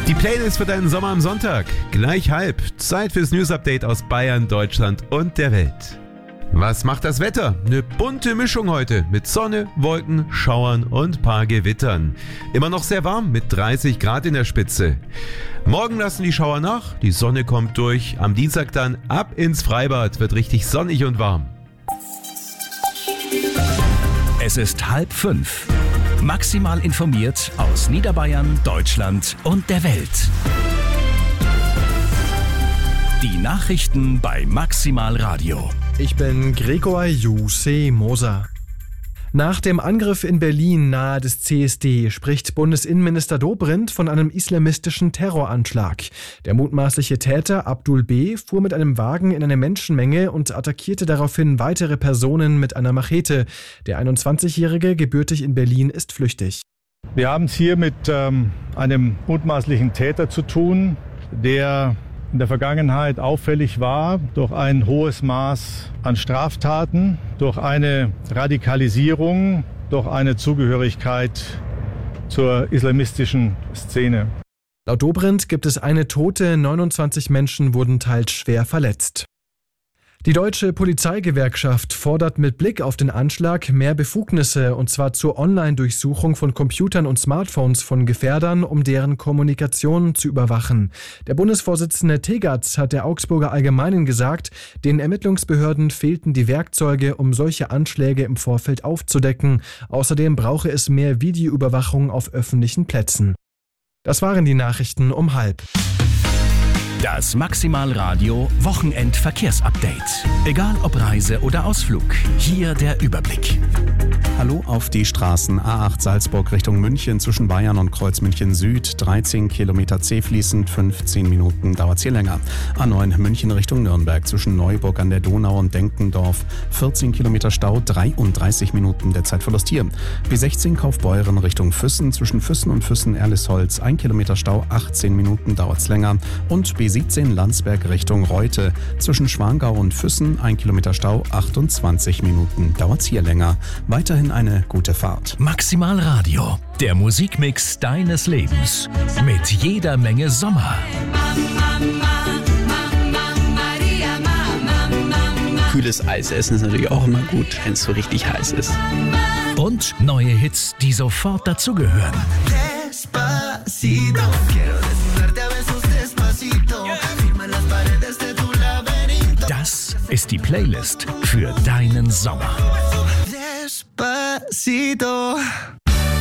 Die Playlist für deinen Sommer am Sonntag. Gleich halb. Zeit fürs News-Update aus Bayern, Deutschland und der Welt. Was macht das Wetter? Eine bunte Mischung heute mit Sonne, Wolken, Schauern und paar Gewittern. Immer noch sehr warm mit 30 Grad in der Spitze. Morgen lassen die Schauer nach, die Sonne kommt durch. Am Dienstag dann ab ins Freibad, wird richtig sonnig und warm. Es ist 4:30. Maximal informiert aus Niederbayern, Deutschland und der Welt. Die Nachrichten bei Maximal Radio. Ich bin Gregor Juse Moser. Nach dem Angriff in Berlin nahe des CSD spricht Bundesinnenminister Dobrindt von einem islamistischen Terroranschlag. Der mutmaßliche Täter Abdul B. fuhr mit einem Wagen in eine Menschenmenge und attackierte daraufhin weitere Personen mit einer Machete. Der 21-Jährige, gebürtig in Berlin, ist flüchtig. Wir haben es hier mit einem mutmaßlichen Täter zu tun, der in der Vergangenheit auffällig war durch ein hohes Maß an Straftaten, durch eine Radikalisierung, durch eine Zugehörigkeit zur islamistischen Szene. Laut Dobrindt gibt es eine Tote, 29 Menschen wurden teils schwer verletzt. Die Deutsche Polizeigewerkschaft fordert mit Blick auf den Anschlag mehr Befugnisse, und zwar zur Online-Durchsuchung von Computern und Smartphones von Gefährdern, um deren Kommunikation zu überwachen. Der Bundesvorsitzende Tegatz hat der Augsburger Allgemeinen gesagt, den Ermittlungsbehörden fehlten die Werkzeuge, um solche Anschläge im Vorfeld aufzudecken. Außerdem brauche es mehr Videoüberwachung auf öffentlichen Plätzen. Das waren die Nachrichten um 12:30. Das Maximal Radio Wochenendverkehrsupdate. Egal ob Reise oder Ausflug, hier der Überblick. Hallo auf die Straßen. A8 Salzburg Richtung München zwischen Bayern und Kreuz München Süd. 13 Kilometer zäh fließend, 15 Minuten dauert's hier länger. A9 München Richtung Nürnberg zwischen Neuburg an der Donau und Denkendorf. 14 Kilometer Stau, 33 Minuten der Zeitverlust hier. B16 Kaufbeuren Richtung Füssen zwischen Füssen und Füssen-Erlisholz. 1 Kilometer Stau, 18 Minuten dauert's länger. Und B17 Landsberg Richtung Reute zwischen Schwangau und Füssen. 1 Kilometer Stau, 28 Minuten dauert's hier länger. Weiterhin eine gute Fahrt. Maximal Radio, der Musikmix deines Lebens. Mit jeder Menge Sommer. Kühles Eis essen ist natürlich auch immer gut, wenn es so richtig heiß ist. Und neue Hits, die sofort dazugehören. Das ist die Playlist für deinen Sommer. Despacito.